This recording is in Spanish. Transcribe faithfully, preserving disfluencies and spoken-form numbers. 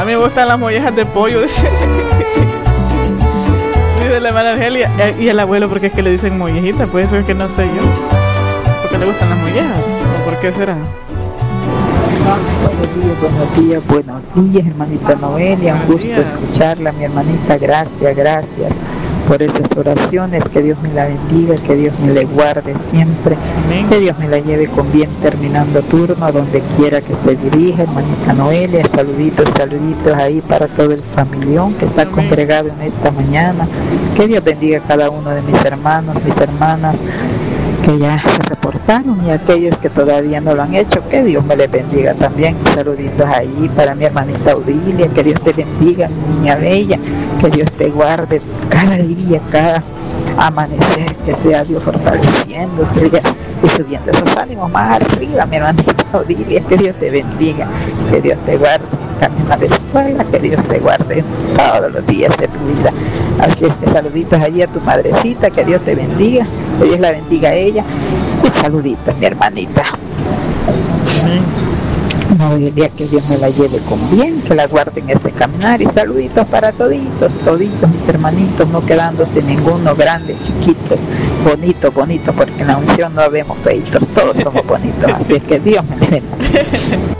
A mí me gustan las mollejas de pollo, dice, dice la hermana Argelia. Y el abuelo, porque es que le dicen mollejitas, pues eso es que no sé yo. ¿Por qué le gustan las mollejas? ¿O por qué será? Buenos días, buenos días, buenos días, hermanita Noelia, un gusto escucharla, mi hermanita, gracias, gracias por esas oraciones, que Dios me la bendiga, que Dios me la guarde siempre, amén. Que Dios me la lleve con bien terminando turno, donde quiera que se dirija, hermanita Noelia, saluditos, saluditos ahí para todo el familión que está amén. Congregado en esta mañana, que Dios bendiga a cada uno de mis hermanos, mis hermanas, que ya se reportaron y aquellos que todavía no lo han hecho, que Dios me les bendiga también. Saluditos ahí para mi hermanita Audilia, que Dios te bendiga, mi niña bella, que Dios te guarde cada día, cada amanecer, que sea Dios fortaleciendo y subiendo esos ánimos más arriba, mi hermanita Audilia, que Dios te bendiga, que Dio te guarde en camino a la escuela, que Dios te guarde todos los días de tu vida. Así es que saluditos allí a tu madrecita, que Dios te bendiga, que Dios la bendiga a ella, y saluditos mi hermanita Noelia, que Dios me la lleve con bien, que la guarde en ese caminar, y saluditos para toditos, toditos mis hermanitos, no quedándose ninguno, grandes, chiquitos, bonitos, bonitos, porque en la unción no vemos feitos, todos somos bonitos, así es que Dios me la bendiga.